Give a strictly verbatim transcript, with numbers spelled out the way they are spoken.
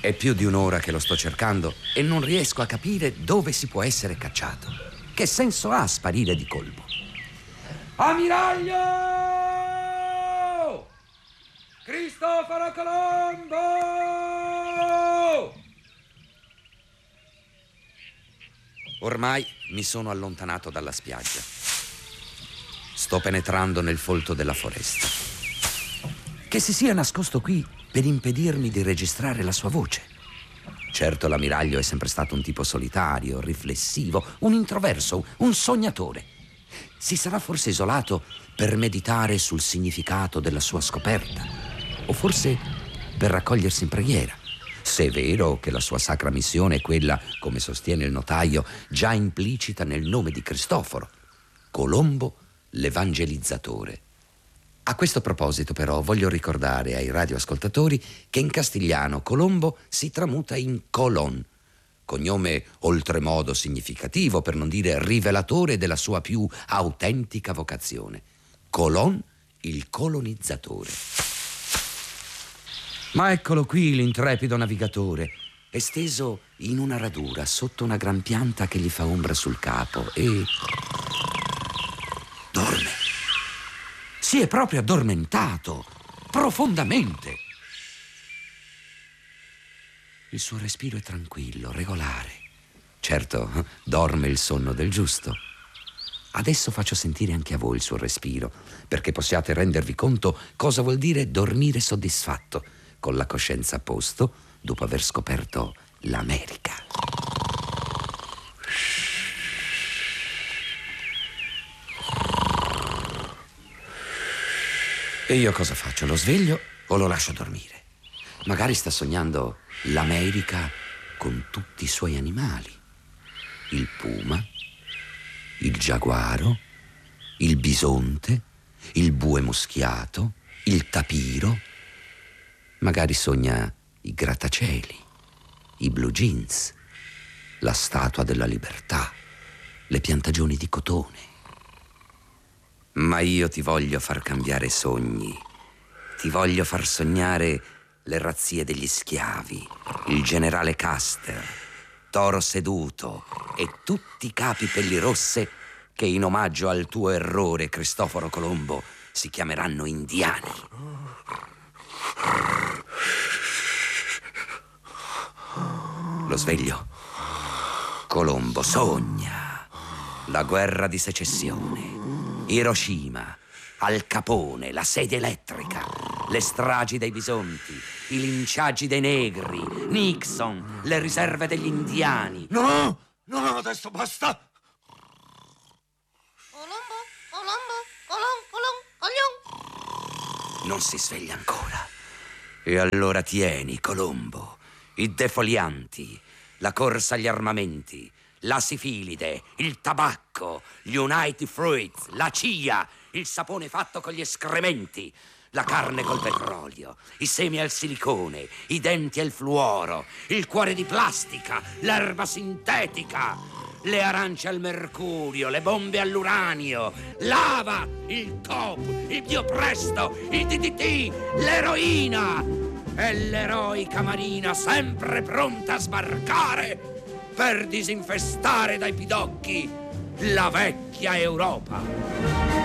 È più di un'ora che lo sto cercando e non riesco a capire dove si può essere cacciato. Che senso ha sparire di colpo? Ammiraglio! Cristoforo Colombo! Ormai mi sono allontanato dalla spiaggia. Sto penetrando nel folto della foresta. Che si sia nascosto qui per impedirmi di registrare la sua voce. Certo, l'ammiraglio è sempre stato un tipo solitario, riflessivo, un introverso, un sognatore. Si sarà forse isolato per meditare sul significato della sua scoperta, o forse per raccogliersi in preghiera, se è vero che la sua sacra missione è quella, come sostiene il notaio, già implicita nel nome di Cristoforo, Colombo l'Evangelizzatore. A questo proposito, però, voglio ricordare ai radioascoltatori che in castigliano Colombo si tramuta in Colon, cognome oltremodo significativo, per non dire rivelatore della sua più autentica vocazione. Colon, il colonizzatore. Ma eccolo qui l'intrepido navigatore, esteso in una radura sotto una gran pianta che gli fa ombra sul capo e... dorme. Si è proprio addormentato, profondamente. Il suo respiro è tranquillo, regolare. Certo, dorme il sonno del giusto. Adesso faccio sentire anche a voi il suo respiro, perché possiate rendervi conto cosa vuol dire dormire soddisfatto, con la coscienza a posto, dopo aver scoperto l'America. E io cosa faccio? Lo sveglio o lo lascio dormire? Magari sta sognando l'America con tutti i suoi animali. Il puma, il giaguaro, il bisonte, il bue muschiato, il tapiro. Magari sogna i grattacieli, i blue jeans, la Statua della Libertà, le piantagioni di cotone. Ma io ti voglio far cambiare sogni. Ti voglio far sognare le razzie degli schiavi, il generale Custer, Toro Seduto e tutti i capi pellirosse che in omaggio al tuo errore, Cristoforo Colombo, si chiameranno indiani. Lo sveglio. Colombo sogna la guerra di secessione, Hiroshima, Al Capone, la sedia elettrica, le stragi dei bisonti, i linciaggi dei negri, Nixon, le riserve degli indiani. No, no, adesso basta. Colombo, Colombo, Colom, Colom, Coglion. Non si sveglia ancora. E allora tieni, Colombo, i defolianti, la corsa agli armamenti, la sifilide, il tabacco, gli United Fruits, la C I A, il sapone fatto con gli escrementi, la carne col petrolio, i semi al silicone, i denti al fluoro, il cuore di plastica, l'erba sintetica, le arance al mercurio, le bombe all'uranio, l'ava, il top, il biopresto, il D D T, l'eroina e l'eroica marina sempre pronta a sbarcare per disinfestare dai pidocchi la vecchia Europa.